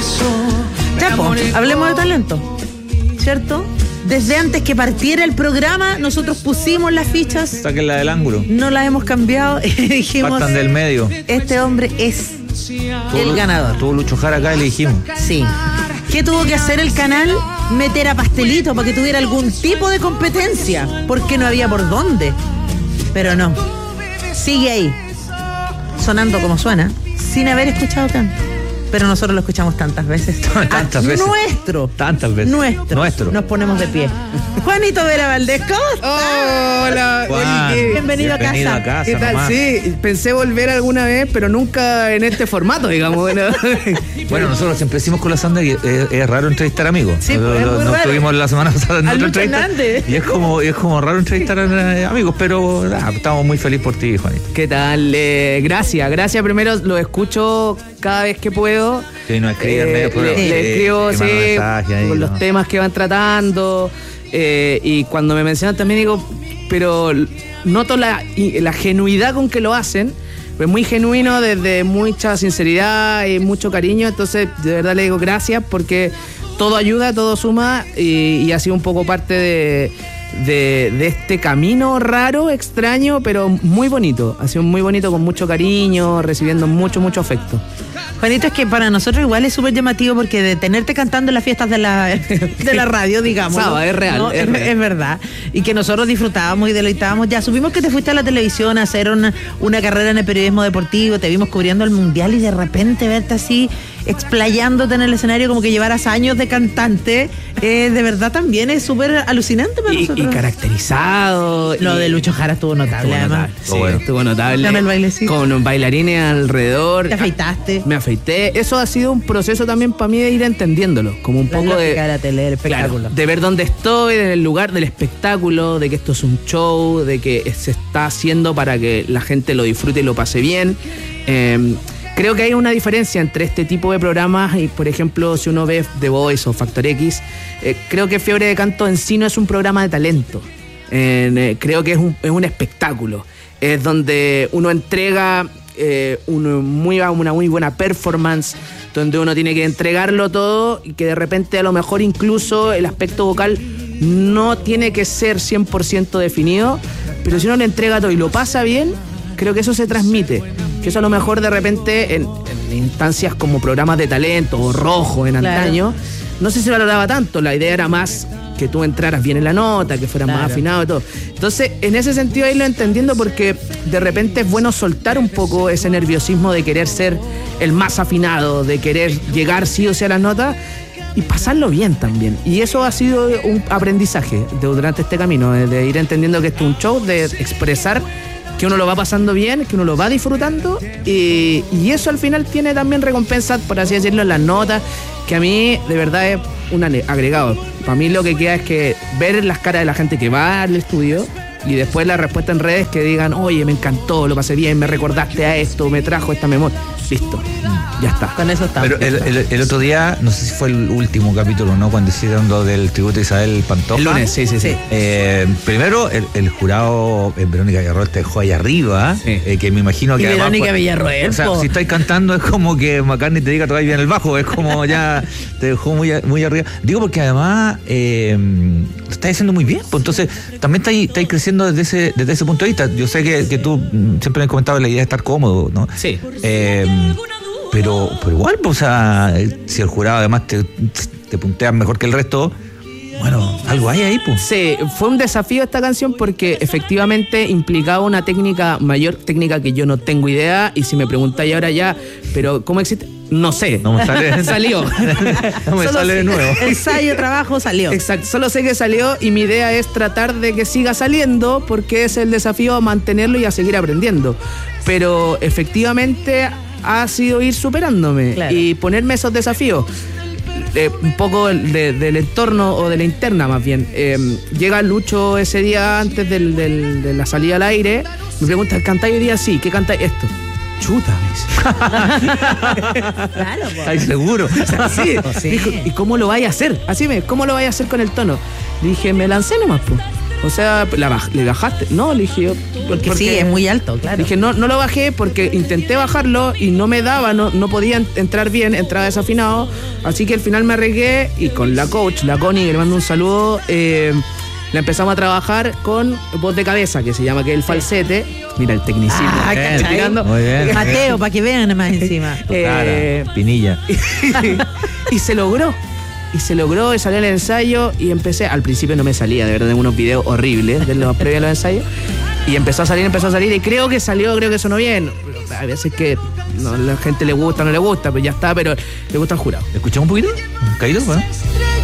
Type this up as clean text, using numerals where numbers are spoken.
Ya, pues, hablemos de talento, ¿cierto? Desde antes que partiera el programa, nosotros pusimos las fichas. Sáquenla del ángulo. No las hemos cambiado y dijimos... Partan del medio. Este hombre es el ganador. Tuvo Lucho Jara acá y le dijimos. Sí. ¿Qué tuvo que hacer el canal? Meter a Pastelito para que tuviera algún tipo de competencia, porque no había por dónde. Pero no. Sigue ahí, sonando como suena, sin haber escuchado tanto. Pero nosotros lo escuchamos tantas veces. Tantas veces. Tantas veces. Nuestro. Nos ponemos de pie. Juanito Vera Valdés, ¿cómo estás? Hola. Juan, bienvenido a casa. ¿Qué tal? Nomás. Sí, pensé volver alguna vez, pero nunca en este formato, digamos. Bueno, nosotros siempre decimos con la Sandra que es raro entrevistar amigos. Sí, pues, es muy nos raro. tuvimos la semana pasada en Al otra Lucho entrevista. Hernández. Y es como raro entrevistar a amigos, pero estamos muy felices por ti, Juanito. ¿Qué tal? Gracias. Primero lo escucho cada vez que puedo. Sí, nos escriben medio programa. Le escribo, te mando sí, mensajes ahí, con ¿no? los temas que van tratando. Y cuando me mencionan también digo, pero noto la genuidad con que lo hacen. Pues muy genuino, desde mucha sinceridad y mucho cariño. Entonces, de verdad le digo gracias porque todo ayuda, todo suma y ha sido un poco parte de este camino raro, extraño, pero muy bonito. Ha sido muy bonito, con mucho cariño, recibiendo mucho afecto. Juanito, es que para nosotros igual es súper llamativo porque de tenerte cantando en las fiestas de la radio, digamos. Saba, es real, ¿no? es real. Es verdad. Y que nosotros disfrutábamos y deleitábamos. Ya supimos que te fuiste a la televisión a hacer una carrera en el periodismo deportivo, te vimos cubriendo el mundial y de repente verte así explayándote en el escenario como que llevaras años de cantante, de verdad también es súper alucinante para nosotros. Y caracterizado. Lo de Lucho Jara estuvo notable, además. Sí, estuvo notable. Dame el bailecito. Con bailarines alrededor. Te afeitaste. Me afeité. Eso ha sido un proceso también para mí de ir entendiéndolo. Como un poco de la tele, el espectáculo. Claro, de ver dónde estoy, en el lugar del espectáculo, de que esto es un show, de que se está haciendo para que la gente lo disfrute y lo pase bien. Creo que hay una diferencia entre este tipo de programas y, por ejemplo, si uno ve The Voice o Factor X, creo que Fiebre de Canto en sí no es un programa de talento. Creo que es un espectáculo. Es donde uno entrega una muy buena performance, donde uno tiene que entregarlo todo y que de repente a lo mejor incluso el aspecto vocal no tiene que ser 100% definido, pero si uno le entrega todo y lo pasa bien, creo que eso se transmite. Que eso a lo mejor de repente en instancias como programas de talento o Rojo en antaño, no sé si se valoraba tanto. La idea era más que tú entraras bien en la nota, que fueras más afinado y todo. Entonces, en ese sentido ahí lo entendiendo porque de repente es bueno soltar un poco ese nerviosismo de querer ser el más afinado, de querer llegar sí o sí a las notas y pasarlo bien también. Y eso ha sido un aprendizaje durante este camino, de ir entendiendo que esto es un show, de expresar que uno lo va pasando bien, que uno lo va disfrutando y eso al final tiene también recompensa, por así decirlo, en las notas, que a mí de verdad es un agregado. Para mí lo que queda es que ver las caras de la gente que va al estudio y después la respuesta en redes que digan, oye, me encantó, lo pasé bien, me recordaste a esto, me trajo esta memoria. Listo, ya está. Con eso está. Pero el otro día, no sé si fue el último capítulo, ¿no? Cuando hicieron lo del tributo a Isabel Pantoja. El lunes, sí. Primero, el jurado Verónica Villarroel te dejó ahí arriba, que me imagino que y además... Verónica Villarroel, o sea, si estáis cantando es como que McCartney te diga todavía bien el bajo, es como ya te dejó muy arriba. Digo porque además lo estás haciendo muy bien, pues entonces también estáis creciendo desde ese punto de vista. Yo sé que tú siempre me has comentado la idea de estar cómodo, ¿no? Sí. Pero igual, pues, o sea, si el jurado además te puntean mejor que el resto, bueno, algo hay ahí, pues. Sí, fue un desafío esta canción porque efectivamente implicaba una mayor técnica que yo no tengo idea, y si me preguntáis ahora ya, pero ¿cómo existe? No sé. No me sale. Salió. No me sale de nuevo. Ensayo, trabajo, salió. Exacto, solo sé que salió y mi idea es tratar de que siga saliendo porque es el desafío a mantenerlo y a seguir aprendiendo. Pero efectivamente ha sido ir superándome y ponerme esos desafíos. Un poco del entorno o de la interna más bien. Llega Lucho ese día antes de la salida al aire, me pregunta, ¿cantáis hoy día? Sí, ¿qué cantáis? Esto. Chuta, me dice. Claro, ¿Estáis seguro? Sí. Dijo, ¿y cómo lo vais a hacer? ¿Cómo lo vais a hacer con el tono? Le dije, me lancé nomás, pues. O sea, ¿le bajaste? No, le dije yo. Porque sí, es muy alto, claro. Dije, no lo bajé porque intenté bajarlo y no me daba, no podía entrar bien, entraba desafinado. Así que al final me arriesgué y con la coach, la Connie, que le mando un saludo, la empezamos a trabajar con voz de cabeza, que se llama, que es el falsete. Mira el tecnicismo. ¿cachai? Muy bien. Mateo, para que vean más encima. Pinilla. Y se logró. Y salió el ensayo y empecé. Al principio no me salía, de verdad, tengo unos videos horribles de los previos a los ensayos. Y empezó a salir y creo que sonó bien. A veces que a la gente le gusta, no le gusta, pues ya está, pero le gusta al jurado. ¿Escuchamos un poquito? ¿Un caído? Bueno.